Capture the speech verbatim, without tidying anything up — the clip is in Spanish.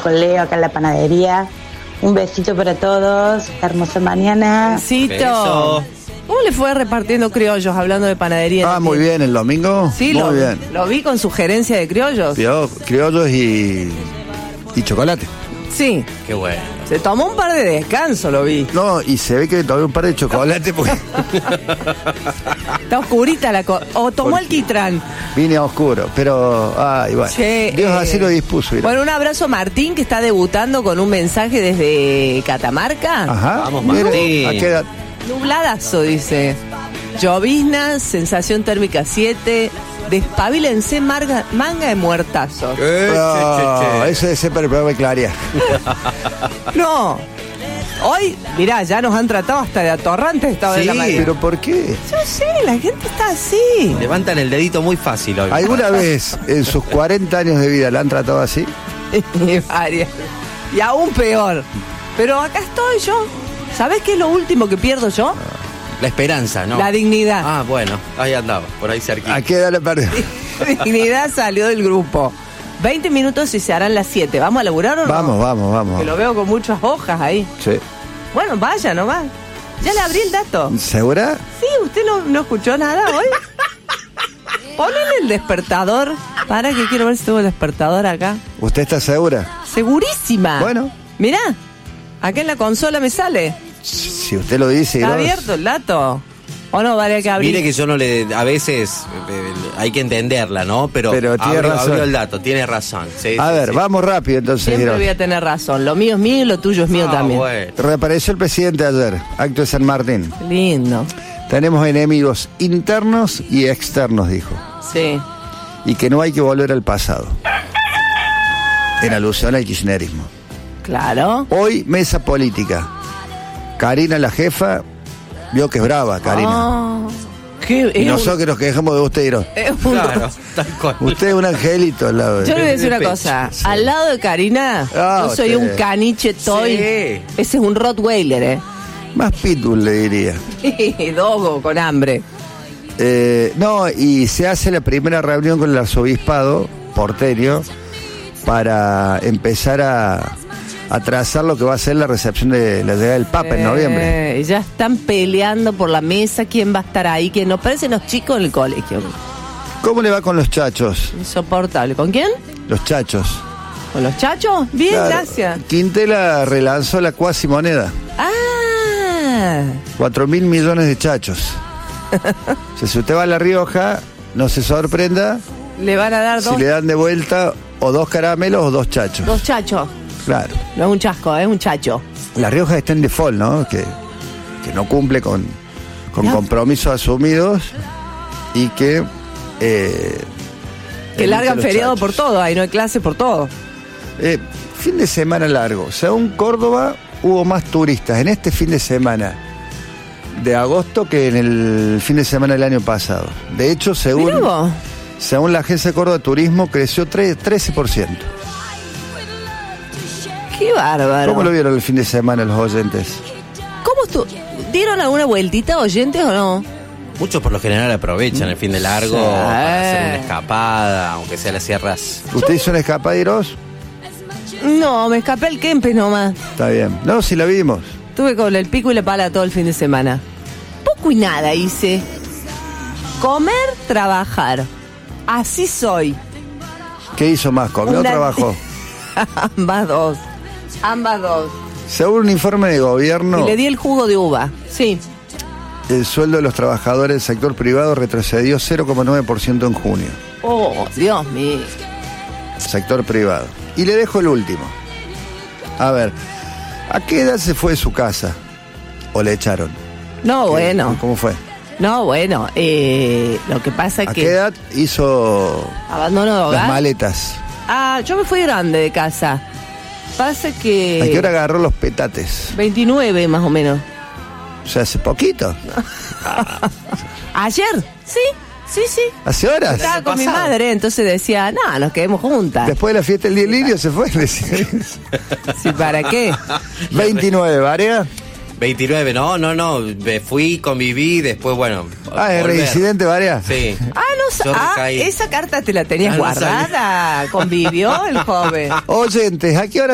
con Leo acá en la panadería. Un besito para todos, hermosa mañana. Besito. ¿Cómo le fue repartiendo criollos hablando de panadería? Ah, muy bien, el domingo. Sí, muy lo, bien. lo vi con sugerencia de criollos. Criollos, criollos y, y chocolate. Sí. Qué bueno. Se tomó un par de descanso, lo vi. No, y se ve que tomé un par de chocolate porque Está oscurita la cosa. O tomó Porque- alquitrán. vine a oscuro, pero ay, bueno. Che, Dios eh, así lo dispuso. Mira. Bueno, un abrazo a Martín, que está debutando con un mensaje desde Catamarca. Ajá. Vamos, mira, Martín. ¿a qué edad? Nubladazo, dice. Llovizna, sensación térmica siete. Despabilense, marga, manga de muertazo. Eh, Ah, che, che, che. eso es para el programa de Claria. No. Hoy, mirá, ya nos han tratado hasta de atorrantes esta hora de la Sí. mañana. ¿Pero por qué? Yo sé, la gente está así. Levantan el dedito muy fácil hoy. ¿Alguna vez en sus cuarenta años de vida la han tratado así? Y varias. Y aún peor. Pero acá estoy yo. ¿Sabés qué es lo último que pierdo yo? La esperanza, ¿no? La dignidad. Ah, bueno, ahí andaba, por ahí cerquita. ¿A qué edad le perdió? Dignidad salió del grupo. veinte minutos y se harán las siete. ¿Vamos a laburar o no? Vamos, vamos, vamos. Que lo veo con muchas hojas ahí. Sí. Bueno, vaya nomás. Ya le abrí el dato. ¿Segura? Sí, ¿usted no, no escuchó nada hoy? Ponele el despertador. Para que quiero ver si tengo el despertador acá. ¿Usted está segura? Segurísima. Bueno. Mirá, acá en la consola me sale. Si usted lo dice. ¿Está ¿no? abierto el dato? ¿O no vale que abrir? Mire que yo no le... A veces eh, hay que entenderla, ¿no? Pero, Pero tiene abrió, razón. abrió el dato, tiene razón. Sí, A sí, ver, sí. vamos rápido entonces. Siempre Giros. voy a tener razón. Lo mío es mío y lo tuyo es mío Ah, también. bueno. Reapareció el presidente ayer, acto de San Martín. Lindo. Tenemos enemigos internos y externos, dijo. Sí. Y que no hay que volver al pasado. En alusión al kirchnerismo. Claro. Hoy, mesa política. Karina, la jefa, vio que es brava, Karina. Oh, qué, y es nosotros que nos quejamos de usted, Giros. un- es un- Claro, tal cual. Usted es un angelito al lado de... Yo le voy a decir una Pecho, cosa. sí. Al lado de Karina, Ah, yo soy usted. un caniche toy. Sí. Ese es un Rottweiler, ¿eh? Más pitbull, le diría. Dogo con hambre. Eh, no, y se hace la primera reunión con el arzobispado porteño para empezar a, a trazar lo que va a ser la recepción de la llegada del Papa en noviembre. Eh, ya están peleando por la mesa quién va a estar ahí, quién no. Parecen los chicos en el colegio. ¿Cómo le va con los chachos? Insoportable. ¿Con quién? Los chachos. ¿Con los chachos? Bien, Claro, gracias. Quintela relanzó la cuasi moneda. Ah, Cuatro mil millones de chachos. O sea, si usted va a La Rioja, no se sorprenda le van a dar dos, si le dan de vuelta o dos caramelos o dos chachos. dos chachos. Claro. No es un chasco, es un chacho. La Rioja está en default, ¿no? Que, que no cumple con, con No. compromisos asumidos y que... eh, Que emite largan los feriado chachos. por todo, ahí no hay clase por todo. Eh, fin de semana largo. Según Córdoba, hubo más turistas en este fin de semana de agosto que en el fin de semana del año pasado. De hecho, según, Mirá vos. según la Agencia de Córdoba de Turismo, creció tre- trece por ciento. Qué bárbaro. ¿Cómo lo vieron el fin de semana los oyentes? ¿Cómo estuvo? ¿Dieron alguna vueltita, oyentes, o no? Muchos por lo general aprovechan el fin de largo Sí. para hacer una escapada, aunque sea las sierras. ¿Usted hizo una escapada, Iros? No, me escapé al Kempes nomás. Está bien. No, si la vimos. Tuve con el pico y la pala todo el fin de semana. Poco y nada hice. Comer, trabajar. Así soy. ¿Qué hizo más? ¿Comió o Una- trabajó? Ambas dos. Ambas dos. Según un informe de gobierno, Y le di el jugo de uva. Sí. el sueldo de los trabajadores del sector privado retrocedió cero coma nueve por ciento en junio. Oh, Dios mío. Sector privado. Y le dejo el último. A ver, ¿a qué edad se fue de su casa? ¿O le echaron? No, ¿Qué- bueno. ¿Cómo fue? No, bueno. Eh, lo que pasa es ¿A que... qué edad hizo Abandono de las hogar. maletas? Ah, yo me fui grande de casa. Pasa que... ¿A qué hora agarró los petates? veintinueve más o menos. O sea, hace poquito. ¿Ayer? Sí, sí, sí. ¿Hace horas? Estaba con mi pasado. madre, entonces decía, no, nos quedemos juntas. Después de la fiesta del día lirio se fue. decía. ¿Sí, para qué? veintinueve, ¿Varea? veintinueve, no, no, no. Me fui, conviví, después, bueno. Ah, ¿es volver. reincidente, Varea? Sí. Ah, no sa- Yo ah, recaí. esa carta te la tenías Ah, no guardada. Convivió el joven. Oyentes, ¿a qué hora